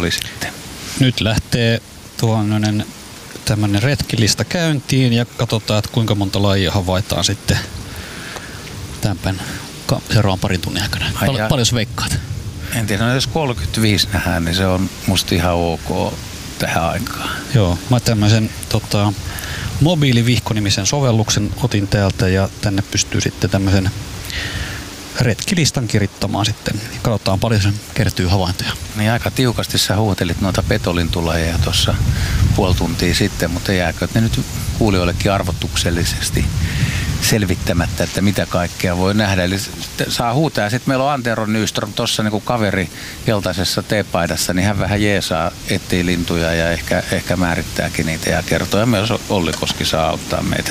oli sitten? Nyt lähtee tämmöinen retkilista käyntiin ja katsotaan, että kuinka monta lajia havaitaan sitten tämän seuraavan parin tunnin aikana. Paljon veikkaat? En tiedä, jos 35 nähdään, niin se on musta ihan ok tähän aikaan. Joo, mä tämmöisen mobiilivihko-nimisen sovelluksen otin täältä ja tänne pystyy sitten tämmöisen retkilistan kirittämään sitten. Katsotaan paljon sen kertyy havaintoja. Niin aika tiukasti sä huutelit noita petolintulajeja tuossa puoli tuntia sitten, mutta jääkö ne nyt kuulijoillekin arvotuksellisesti selvittämättä, että mitä kaikkea voi nähdä. Eli saa huutaa ja sitten meillä on Antero Nyström tuossa niin kuin kaveri keltaisessa teepaidassa, niin hän vähän jeesaa, etsii lintuja ja ehkä määrittääkin niitä ja kertoo. Ja myös Olli Koski saa auttaa meitä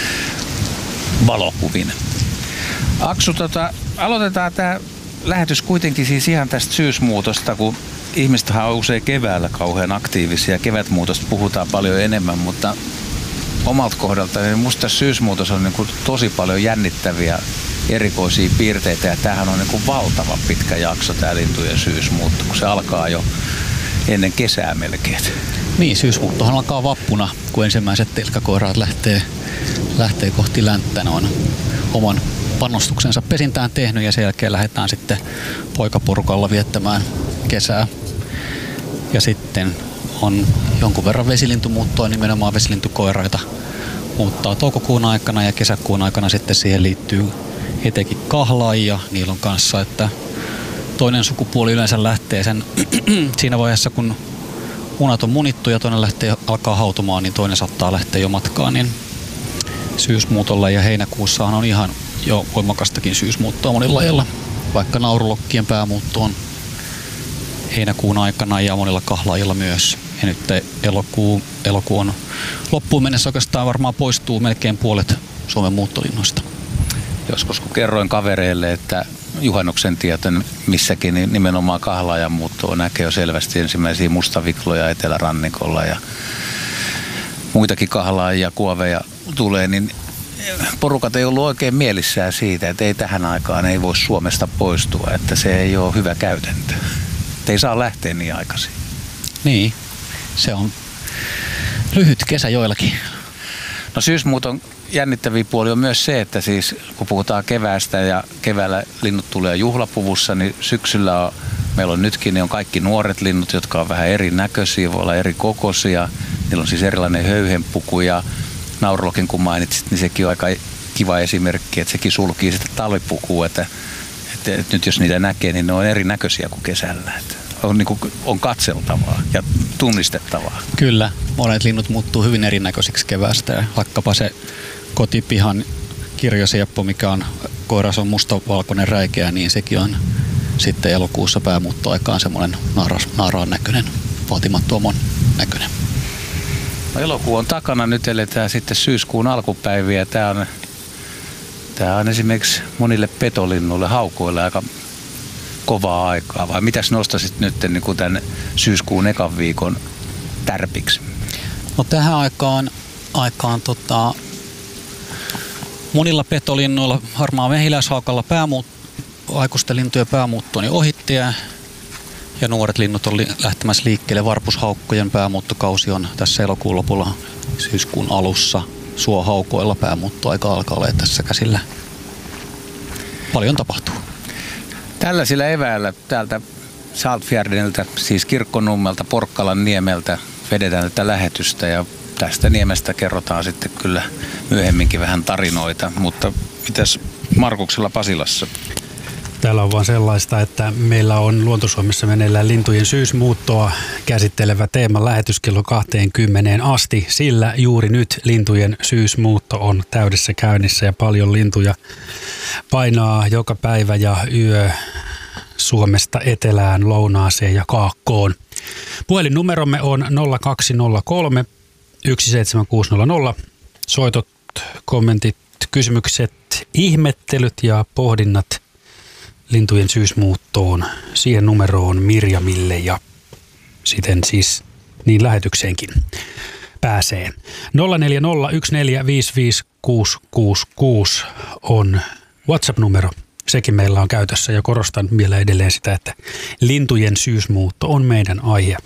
valokuvin. Aksu, aloitetaan tämä lähetys kuitenkin siis ihan tästä syysmuutosta, kun ihmistähän on usein keväällä kauhean aktiivisia. Kevätmuutosta puhutaan paljon enemmän, mutta omalta kohdalta niin musta syysmuutos on niin kuin tosi paljon jännittäviä erikoisia piirteitä ja tämähän on niin kuin valtava pitkä jakso tämä lintujen syysmuutto, kun se alkaa jo ennen kesää melkein. Niin, syysmuuttohan alkaa vappuna, kun ensimmäiset telkkakoiraat lähtee kohti länttä. Ne on oman panostuksensa pesintään tehnyt ja sen jälkeen lähdetään sitten poikaporukalla viettämään kesää. Ja sitten on jonkun verran vesilintumuuttoa, nimenomaan vesilintukoiraita muuttaa toukokuun aikana ja kesäkuun aikana sitten siihen liittyy etenkin kahlaajia. Niillä on kanssa, että toinen sukupuoli yleensä lähtee sen siinä vaiheessa, kun munat on munittu ja toinen alkaa hautumaan, niin toinen saattaa lähteä jo matkaan niin syysmuutolla. Ja heinäkuussahan on ihan jo voimakastakin syysmuuttoa monilla lajilla, vaikka naurulokkien päämuutto on heinäkuun aikana ja monilla kahlaajilla myös. Ja nyt elokuu on loppuun mennessä oikeastaan varmaan poistuu melkein puolet Suomen muuttolinnoista. Joskus kun kerroin kavereille, että juhannuksen tietän missäkin, niin nimenomaan kahlaajan muuttoa näkee jo selvästi ensimmäisiä mustavikloja etelärannikolla ja muitakin kahlaajia, kuoveja tulee, niin porukat ei ollut oikein mielissään siitä, että ei tähän aikaan ei voi Suomesta poistua, että se ei ole hyvä käytäntö. Että ei saa lähteä niin aikaisin. Niin, se on lyhyt kesä joillakin. No syysmuuton jännittäviä puoli on myös se, että siis kun puhutaan keväästä ja keväällä linnut tulee juhlapuvussa, niin syksyllä meillä on nytkin, ne on kaikki nuoret linnut, jotka on vähän erinäköisiä, voi olla eri kokoisia. Niillä on siis erilainen höyhenpuku ja naurulokin kun mainitsit, niin sekin on aika kiva esimerkki, että sekin sulkii sitä talvipukua, että nyt jos niitä näkee, niin ne on erinäköisiä kuin kesällä. On katseltavaa ja tunnistettavaa. Kyllä, monet linnut muuttuu hyvin erinäköisiksi keväästä ja vaikkapa se kotipihan kirjosieppo, mikä on koiras on mustavalkoinen räikeä, niin sekin on sitten elokuussa päämuuttoaikaan semmoinen naaraan näköinen, vaatimattomon näköinen. No, elokuu on takana, nyt eletään sitten syyskuun alkupäiviä. Tämä on esimerkiksi monille petolinnuille, haukoille aika kovaa aikaa, vai mitäs nostasit nyt niin kuin tämän syyskuun ekan viikon tärpiksi? No tähän aikaan monilla petolinnuilla, harmaa mehiläishaukalla aikuisten lintujen päämuutto on ohitti ja nuoret linnut on lähtemässä liikkeelle. Varpushaukkojen päämuuttokausi on tässä elokuun lopulla, syyskuun alussa. Suohaukoilla päämuuttoaika alkaa olla tässä käsillä. Paljon tapahtuu. Tällaisilla eväillä täältä Saltfjärdeniltä, siis Kirkkonummelta, Porkkalan niemeltä vedetään tätä lähetystä ja tästä niemestä kerrotaan sitten kyllä myöhemminkin vähän tarinoita, mutta mitäs Markuksella Pasilassa? Täällä on vaan sellaista, että meillä on Luonto-Suomessa meneillään lintujen syysmuuttoa käsittelevä teeman lähetys kello 20 asti, sillä juuri nyt lintujen syysmuutto on täydessä käynnissä ja paljon lintuja painaa joka päivä ja yö Suomesta etelään, lounaaseen ja kaakkoon. Puhelinnumeromme on 0203 17600. Soitot, kommentit, kysymykset, ihmettelyt ja pohdinnat lintujen syysmuuttoon siihen numeroon Mirjamille ja siten siis niin lähetykseenkin pääsee. 0401455666 on WhatsApp-numero. Sekin meillä on käytössä ja korostan vielä edelleen sitä, että lintujen syysmuutto on meidän aihe